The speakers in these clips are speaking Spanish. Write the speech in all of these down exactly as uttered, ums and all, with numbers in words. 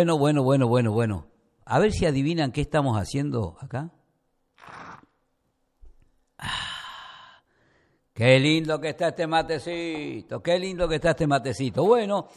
bueno, bueno, bueno, bueno, bueno. A ver si adivinan qué estamos haciendo acá. Ah, qué lindo que está este matecito, qué lindo que está este matecito. Bueno,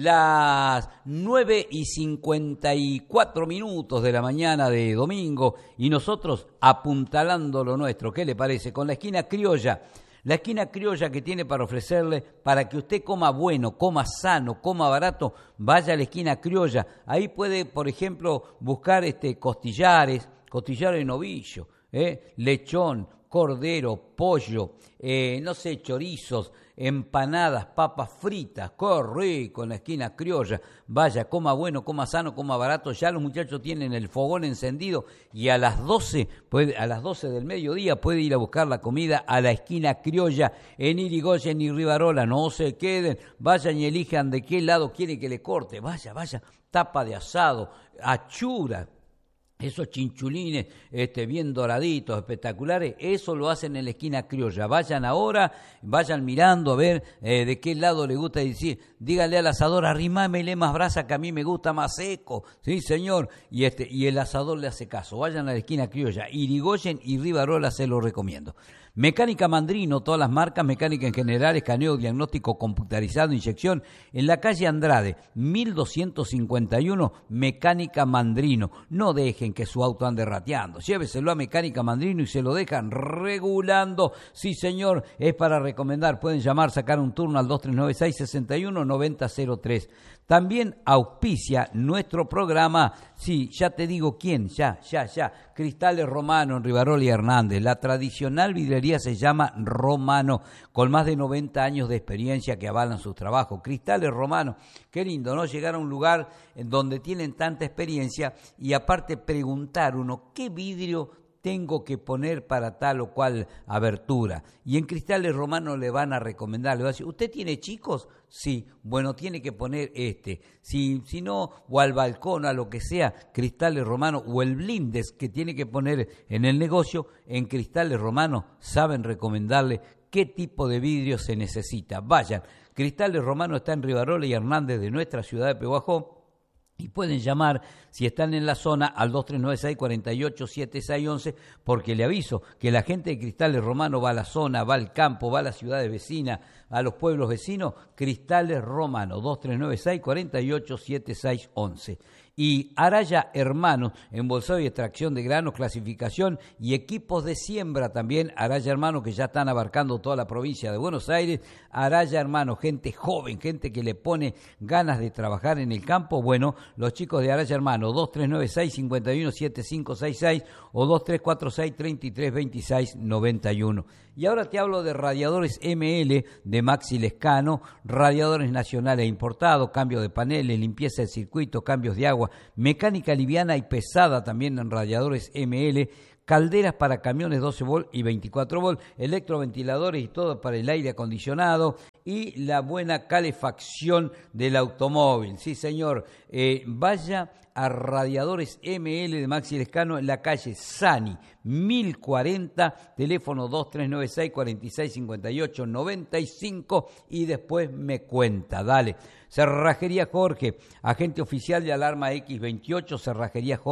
las nueve y cincuenta y cuatro minutos de la mañana de domingo y nosotros apuntalando lo nuestro. ¿Qué le parece? Con la esquina criolla. La esquina criolla que tiene para ofrecerle para que usted coma bueno, coma sano, coma barato, vaya a la esquina criolla. Ahí puede, por ejemplo, buscar este costillares, costillares de novillo, ¿eh? lechón, cordero, pollo, eh, no sé, chorizos, empanadas, papas fritas, qué rico en la esquina criolla. Vaya, coma bueno, coma sano, coma barato. Ya los muchachos tienen el fogón encendido y a las doce, puede, a las doce del mediodía puede ir a buscar la comida a la esquina criolla en Irigoyen y Rivarola. No se queden, vayan y elijan de qué lado quieren que le corte. Vaya, vaya, tapa de asado, achura. Esos chinchulines este, bien doraditos, espectaculares, eso lo hacen en la esquina criolla. Vayan ahora, vayan mirando a ver eh, de qué lado les gusta decir. Díganle al asador, arrimámele más brasa que a mí me gusta más seco. Sí, señor. Y, este, y el asador le hace caso. Vayan a la esquina criolla. Irigoyen y Rivarola se lo recomiendo. Mecánica Mandrino, todas las marcas, mecánica en general, escaneo, diagnóstico computarizado, inyección, en la calle Andrade, mil doscientos cincuenta y uno, Mecánica Mandrino. No dejen que su auto ande rateando, lléveselo a Mecánica Mandrino y se lo dejan regulando. Sí, señor, es para recomendar, pueden llamar, sacar un turno al dos tres nueve seis, seis uno, nueve cero cero tres. También auspicia nuestro programa, sí, ya te digo quién, ya, ya, ya, Cristales Romano en Rivarola y Hernández. La tradicional vidrería se llama Romano, con más de noventa años de experiencia que avalan sus trabajos. Cristales Romano, qué lindo, ¿no? Llegar a un lugar en donde tienen tanta experiencia y aparte preguntar uno, ¿qué vidrio tengo que poner para tal o cual abertura? Y en Cristales Romano le van a recomendar, le va a decir, ¿usted tiene chicos? Sí, bueno, tiene que poner este. Si, si no, o al balcón, a lo que sea, Cristales Romano, o el blindes que tiene que poner en el negocio, en Cristales Romano saben recomendarle qué tipo de vidrio se necesita. Vayan, Cristales Romano está en Rivarola y Hernández de nuestra ciudad de Pehuajó. Y pueden llamar, si están en la zona, al dos tres nueve seis, cuatro ocho siete seis uno uno, porque le aviso que la gente de Cristales Romano va a la zona, va al campo, va a las ciudades vecinas, a los pueblos vecinos. Cristales Romano, dos tres nueve seis, cuatro ocho siete seis uno uno. Y Araya Hermanos, embolsado y extracción de granos, clasificación y equipos de siembra también. Araya Hermanos, que ya están abarcando toda la provincia de Buenos Aires. Araya Hermanos, gente joven, gente que le pone ganas de trabajar en el campo. Bueno, los chicos de Araya Hermanos, dos tres nueve seis, cinco uno siete cinco seis seis o dos tres cuatro seis, tres tres dos seis nueve uno. Y ahora te hablo de radiadores M L de Maxi Lescano, radiadores nacionales importados, cambio de paneles, limpieza del circuito, cambios de agua, mecánica liviana y pesada también en radiadores M L, calderas para camiones doce volt y veinticuatro volt, electroventiladores y todo para el aire acondicionado y la buena calefacción del automóvil. Sí, señor, eh, vaya a Radiadores M L de Maxi Lescano en la calle Sani, mil cuarenta, teléfono dos tres nueve seis, cuatro seis cinco ocho, nueve cinco y después me cuenta, dale. Cerrajería Jorge, agente oficial de Alarma X veintiocho, Cerrajería Jorge.